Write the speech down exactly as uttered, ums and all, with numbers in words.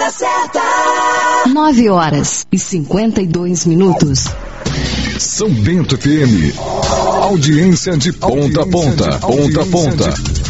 hora certa. nove horas e cinquenta e dois minutos. São Bento F M. Audiência de ponta a ponta. Ponta a ponta.